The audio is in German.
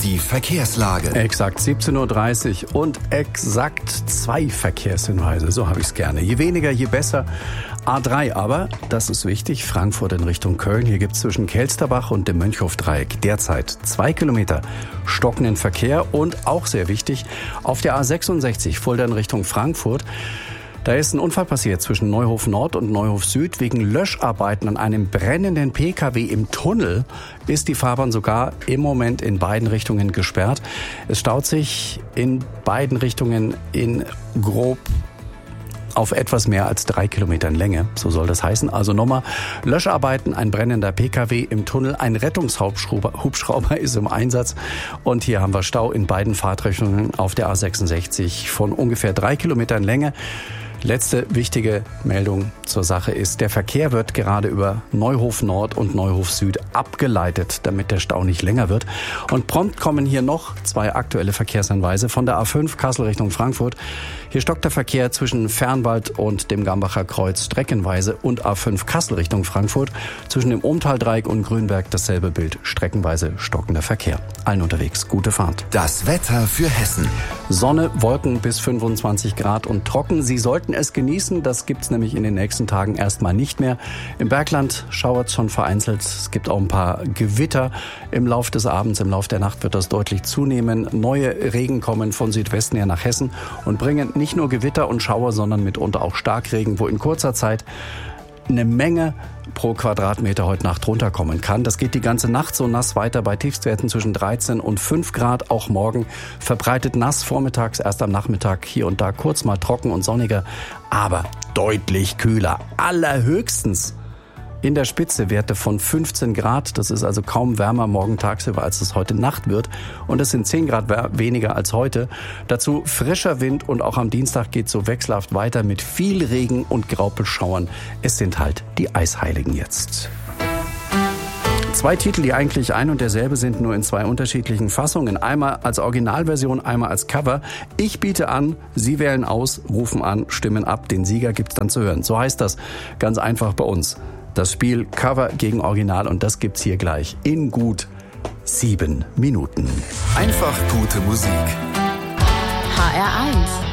Die Verkehrslage. Exakt 17.30 Uhr und exakt 2 Verkehrshinweise. So habe ich es gerne. Je weniger, je besser. A3 aber, das ist wichtig, Frankfurt in Richtung Köln. Hier gibt es zwischen Kelsterbach und dem Mönchhofdreieck derzeit 2 Kilometer stockenden Verkehr. Und auch sehr wichtig, auf der A66 Fulda in Richtung Frankfurt. Da ist ein Unfall passiert zwischen Neuhof Nord und Neuhof Süd. Wegen Löscharbeiten an einem brennenden PKW im Tunnel ist die Fahrbahn sogar im Moment in beiden Richtungen gesperrt. Es staut sich in beiden Richtungen in grob auf etwas mehr als 3 Kilometern Länge, so soll das heißen. Also nochmal, Löscharbeiten, ein brennender PKW im Tunnel, ein Rettungshubschrauber ist im Einsatz und hier haben wir Stau in beiden Fahrtrichtungen auf der A66 von ungefähr 3 Kilometern Länge. Letzte wichtige Meldung zur Sache ist, der Verkehr wird gerade über Neuhof Nord und Neuhof Süd abgeleitet, damit der Stau nicht länger wird. Und prompt kommen hier noch 2 aktuelle Verkehrshinweise von der A5 Kassel Richtung Frankfurt. Hier stockt der Verkehr zwischen Fernwald und dem Gambacher Kreuz streckenweise und A5 Kassel Richtung Frankfurt. Zwischen dem Ohmtaldreieck und Grünberg dasselbe Bild, streckenweise stockender Verkehr. Allen unterwegs, gute Fahrt. Das Wetter für Hessen. Sonne, Wolken bis 25 Grad und trocken. Sie sollten es genießen, das gibt's nämlich in den nächsten Tagen erstmal nicht mehr. Im Bergland schauert es schon vereinzelt. Es gibt auch ein paar Gewitter im Lauf des Abends. Im Lauf der Nacht wird das deutlich zunehmen. Neue Regen kommen von Südwesten her nach Hessen und bringen nicht nur Gewitter und Schauer, sondern mitunter auch Starkregen, wo in kurzer Zeit eine Menge pro Quadratmeter heute Nacht runterkommen kann. Das geht die ganze Nacht so nass weiter bei Tiefstwerten zwischen 13 und 5 Grad. Auch morgen verbreitet nass, vormittags, erst am Nachmittag hier und da kurz mal trocken und sonniger, aber deutlich kühler. Allerhöchstens in der Spitze Werte von 15 Grad. Das ist also kaum wärmer morgen tagsüber, als es heute Nacht wird. Und es sind 10 Grad weniger als heute. Dazu frischer Wind und auch am Dienstag geht es so wechselhaft weiter mit viel Regen und Graupelschauern. Es sind halt die Eisheiligen jetzt. 2 Titel, die eigentlich ein und derselbe sind, nur in 2 unterschiedlichen Fassungen. Einmal als Originalversion, einmal als Cover. Ich biete an, Sie wählen aus, rufen an, stimmen ab. Den Sieger gibt's dann zu hören. So heißt das ganz einfach bei uns. Das Spiel Cover gegen Original und das gibt's hier gleich in gut 7 Minuten. Einfach gute Musik. HR1